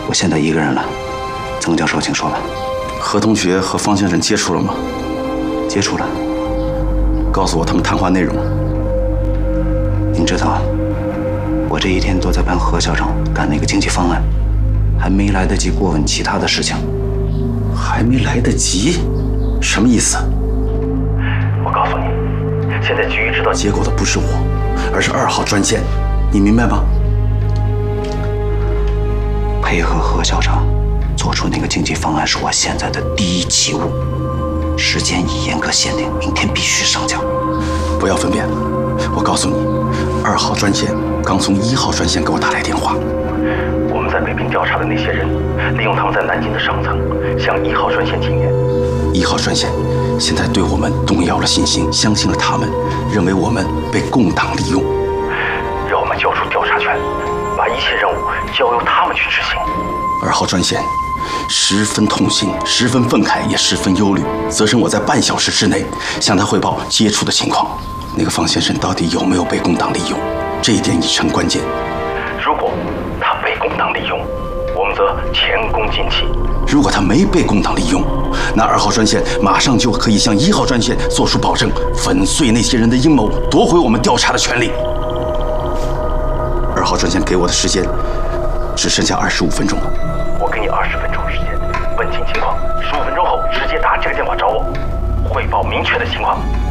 我现在一个人了。曾教授，请说吧。 何同学和方先生接触了吗？ 接触了。 告诉我他们谈话内容。 您知道，我这一天都在帮何校长赶那个经济方案，还没来得及过问其他的事情。 还没来得及？什么意思？ 我告诉你，现在急于知道结果的不是我，而是2号专线，你明白吗？ 配合何校长做出那个经济方案是我现在的第一急务，时间已严格限定，明天必须上交。 不要分辨，我告诉你，2号专线刚从1号专线给我打来电话。 我们在北平调查的那些人，利用他们在南京的上层，向1号专线进言。 1号专线现在对我们动摇了信心，相信了他们，认为我们被共党利用， 让我们交出调查权，把一切任务交由他们去执行。 2号专线十分痛心，十分愤慨，也十分忧虑，责成我在半小时之内向他汇报接触的情况。那个方先生到底有没有被共党利用，这一点已成关键。 如果他被共党利用，我们则前功尽弃； 如果他没被共党利用，那2号专线马上就可以向1号专线做出保证，粉碎那些人的阴谋，夺回我们调查的权利。2号专线给我的时间只剩下25分钟了。 我给你20分钟时间，问清情况，15分钟后直接打这个电话找我，汇报明确的情况。